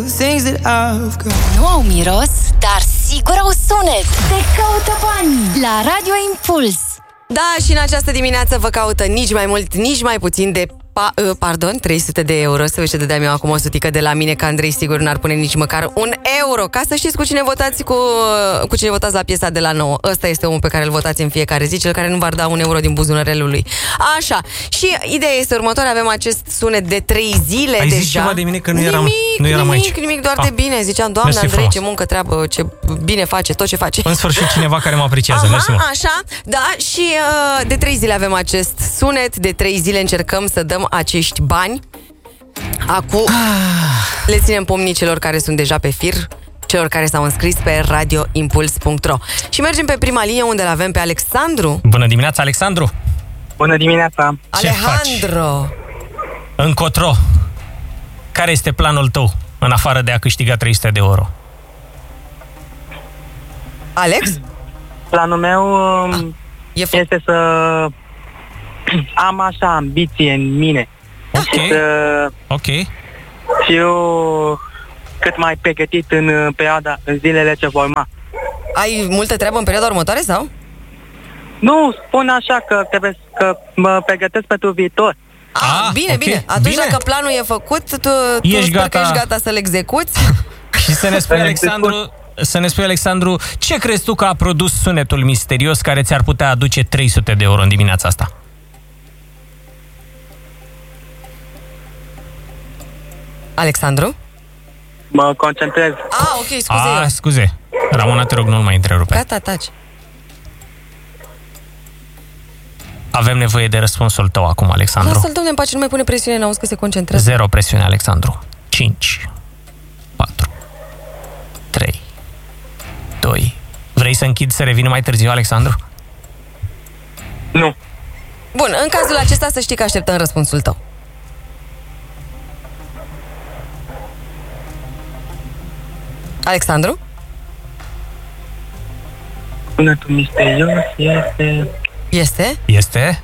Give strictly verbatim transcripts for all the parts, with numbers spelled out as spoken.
Nu au miros, dar sigur au sunet. Te caută banii la Radio Impuls. Da, și în această dimineață vă caută nici mai mult, nici mai puțin de pa, uh, pardon, trei sute de euro. Să vezi ce dădeam eu acum o sutică de la mine, că Andrei sigur n-ar pune nici măcar un euro. Ca să știți cu cine votați cu, cu cine votați la piesa de la nouă. Ăsta este omul pe care îl votați în fiecare zi, cel care nu v-ar da un euro din buzunărelul lui. Așa, și ideea este următoarea. Avem acest sunet de trei zile. Ai deja. zis ceva de mine că nu nimic, eram, nu eram nimic, aici. Nimic, doar ah. de bine. Ziceam, Doamne, Mersi Andrei, frumos. ce muncă, treabă, ce bine face, tot ce face. În sfârșit cineva care mă apreciază. Aha, Mersi, mă. așa, da, și uh, de trei zile avem acest sunet, de trei zile încercăm să dăm acești bani. Acum ah. le ținem pomnii celor care sunt deja pe fir, celor care s-au înscris pe radio impuls punct ro. Și mergem pe prima linie unde l-avem pe Alexandru. Bună dimineața, Alexandru! Bună dimineața! Ce Alejandro! faci? Încotro? Care este planul tău, în afară de a câștiga trei sute de euro? Alex? Planul meu ah, e f- este să am așa ambiție în mine. Ok, Să ok. fiu cât mai pregătit în perioada, în zilele ce vor urma. Ai multă treabă în perioada următoare sau? Nu, spun așa că trebuie să mă pregătesc pentru viitor. Ah, Ah, bine, ok, bine. Atunci bine. dacă planul e făcut, tu, tu Ești sper gata. că ești gata să-l execuți. Și să ne spui, Alexandru, să ne spui, Alexandru, ce crezi tu că a produs sunetul misterios care ți-ar putea aduce trei sute de euro în dimineața asta? Alexandru? Mă concentrez. Ah, ok, scuze A, eu. scuze. Ramona, te rog, nu-l mai întrerupe. Gata, taci. Avem nevoie de răspunsul tău acum, Alexandru. Lasă-l, domne, în pace, nu mai pune presiune, n-auzi că se concentrează. Zero presiune, Alexandru. cinci, patru, trei, doi. Vrei să închid să revin mai târziu, Alexandru? Nu. Bun, în cazul acesta să știi că așteptăm răspunsul tău. Alexandru? Sunetul misterios este... Este? Este?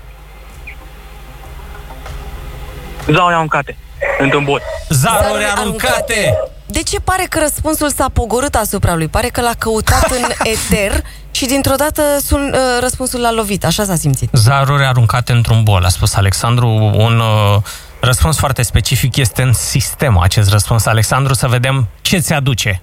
Zauri aruncate într-un bot. Zaruri aruncate! De ce pare că răspunsul s-a pogorât asupra lui? Pare că l-a căutat în eter și dintr-o dată sun, uh, răspunsul l-a lovit. Așa s-a simțit. Zaruri aruncate într-un bol, a spus Alexandru. Un uh, răspuns foarte specific este în sistem acest răspuns, Alexandru. Să vedem ce ți aduce.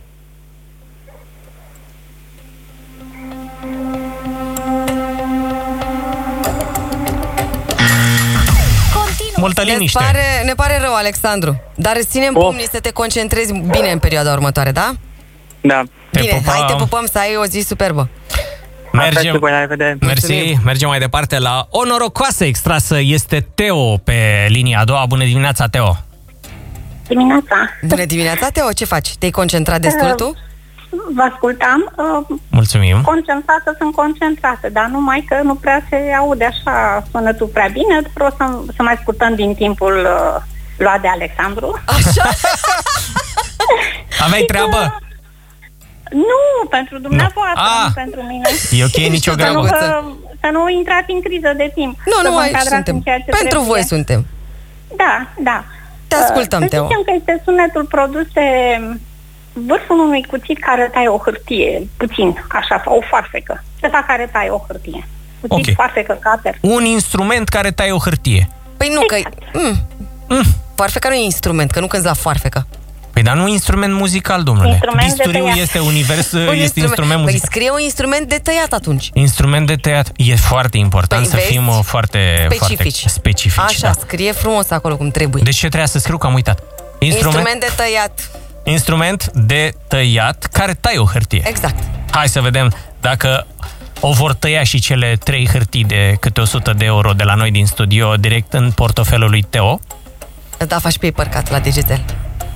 Multă liniște. Ne pare, ne pare rău, Alexandru, dar îți ținem Oh. pumnii să te concentrezi bine în perioada următoare, da? Da. Te Bine, pupăm. hai, te pupăm, să ai o zi superbă. Mergem, Voi, la revedere. mersi, mergem mai departe la o norocoasă extrasă. Este Teo pe linia a doua. Bună dimineața, Teo! Dimineața. Bună dimineața, Teo, ce faci? Te-ai concentrat destul tu? Vă ascultam. Uh, Mulțumim! concentrată sunt concentrată, dar numai că nu prea se aude așa sunetul prea bine. Vreau să, să mai ascultăm din timpul uh, luat de Alexandru. Așa? Aveai treabă? Nu, pentru dumneavoastră, Nu. Ah. nu pentru mine. E ok, nicio Să Să nu, grabă. că, să nu intrați în criză de timp. Nu, Să nu, vă aici încadrați suntem. în ceea ce Pentru trebuie. voi suntem. Da, da. Te ascultăm, Să Teo. zicem că este sunetul produs de vârful unui cuțit care taie o hârtie, puțin, așa, sau o farfecă. Ceva care taie o hârtie. Cuțit, Ok. farfecă, cater. Un instrument care taie o hârtie. Păi nu, că... Exact. Mm, Mm. foarfeca nu e instrument, că nu cânti la foarfecă. Păi dar nu instrument muzical, domnule. Instrument de Bisturiu tăiat. este univers, Un este instrument Păi muzical. scrie un instrument de tăiat atunci. Instrument de tăiat. E foarte important Păi să vezi? fim uh, foarte Specifici. foarte specifici. Așa, Da. scrie frumos acolo cum trebuie. Deci ce trebuia să scriu că am uitat? Instrument, Instrument de tăiat. instrument de tăiat care taie o hârtie. Exact. Hai să vedem dacă o vor tăia și cele trei hârtii de câte o sută de euro de la noi din studio direct în portofelul lui Teo. Da, faci paper cut la Digital.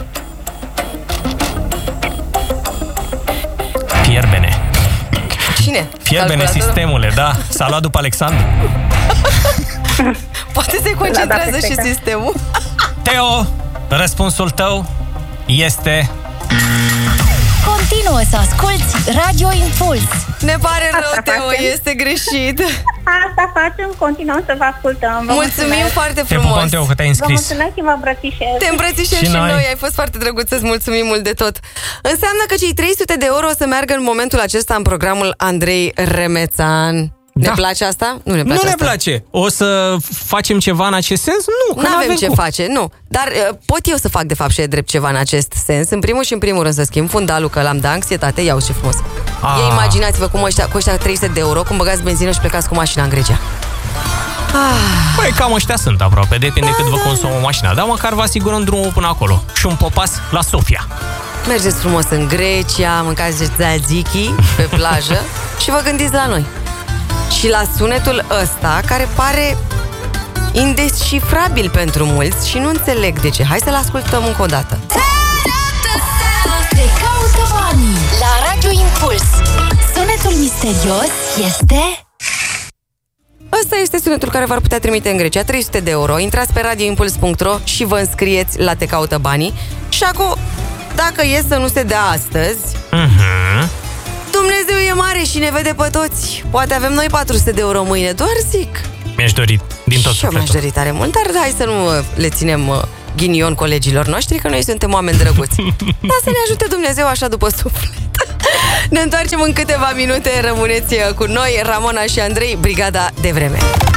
Fierbene. Cine? Fierbene Calculatorul? sistemule, da. S-a luat după Alexandru. Poate se concentrează Da, da, și perfect. sistemul. Teo, răspunsul tău este... Continuă să asculti Radio Impuls. Ne pare rău, Teo, este greșit. Asta facem, continuăm să vă ascultăm. Vă Mulțumim mulțumesc. foarte Te frumos. pupăm, Teo, că te-ai Vă înscris. mulțumesc și vă îmbrățișez. Te îmbrățișăm Și și, noi. noi. Ai fost foarte drăguț, îți mulțumim mult de tot. Înseamnă că cei trei sute de euro o să meargă în momentul acesta în programul Andrei Remețan. Ne Da. place asta? Nu ne place Nu ne asta. place. O să facem ceva în acest sens? Nu, că Nu avem n-avem ce cum. face, nu. Dar uh, pot eu să fac, de fapt, și e drept ceva în acest sens. În primul și în primul rând să schimb fundalul, că l-am de anxietate. Iau și frumos. Ah. Ei, imaginați-vă cum ăștia, cu ăștia trei sute de euro, cum băgați benzină și plecați cu mașina în Grecia. Păi cam ăștia sunt aproape, depinde cât vă consumă mașina. Dar măcar vă asigurăm drumul până acolo. Și un popas la Sofia. Mergeți frumos în Grecia, mâncați tzatziki pe plajă și vă gândiți la noi. Și la sunetul ăsta, care pare indescifrabil pentru mulți și nu înțeleg de ce. Hai să-l ascultăm încă o dată. Te caută banii la Radio Impuls. Sunetul misterios este... Ăsta este sunetul care v-ar putea trimite în Grecia. Trei sute de euro. Intrați pe radio impuls punct ro și vă înscrieți la Te caută banii. Și acum, dacă e să nu se dea astăzi, Mhm. Dumnezeu e mare și ne vede pe toți. Poate avem noi patru sute de euro mâine, doar zic. Mi-aș dori din tot Și eu mi-aș sufletul. dori tare mult, dar hai să nu uh, le ținem uh, ghinion colegilor noștri, că noi suntem oameni drăguți. Dar să ne ajute Dumnezeu așa după suflet. Ne întoarcem în câteva minute, rămâneți uh, cu noi, Ramona și Andrei, Brigada de Vreme.